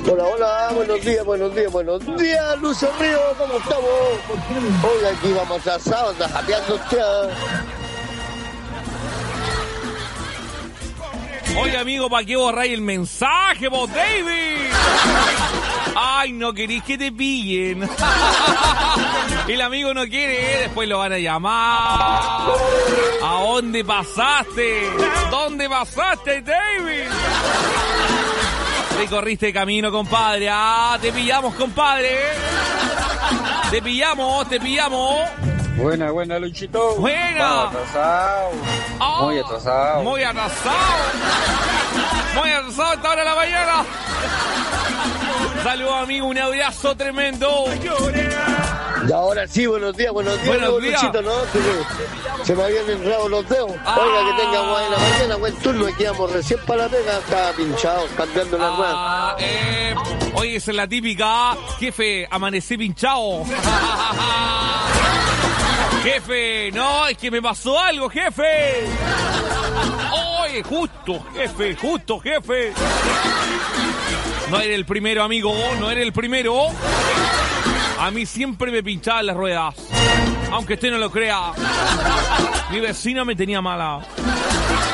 Hola, hola, buenos días, Lucio Río, ¿cómo estamos? Hoy aquí vamos atrasados, anda jateando usted. Oye, amigo, ¿para qué borráis el mensaje, vos, David? Ay, no querís que te pillen. El amigo no quiere, después lo van a llamar. ¿A dónde pasaste? ¿Dónde pasaste, David? Te corriste de camino, compadre. Ah, te pillamos, compadre. Te pillamos. Buena, Luchito. Buena. Atrasado. Oh, Muy atrasado. Muy atrasado a esta hora de la mañana. Saludos, amigo, un abrazo tremendo. Y ahora sí, buenos días, Luchito, ¿no? Se me habían enredado los dedos. Oiga, que tenga buena mañana, buen turno, aquí vamos recién para la pega, estaba pinchado, cambiando la rueda. Oye, esa es la típica, jefe, amanecí pinchado. Jefe, no, es que me pasó algo, jefe. Oye, justo, jefe. No eres el primero, amigo, no eres el primero. A mí siempre me pinchaban las ruedas. Aunque usted no lo crea. Mi vecina me tenía mala.